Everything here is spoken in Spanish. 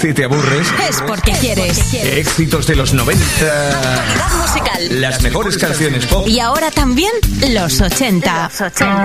Si te aburres, es porque quieres. Éxitos de los 90. Actualidad musical. Las mejores canciones pop. Y ahora también los 80.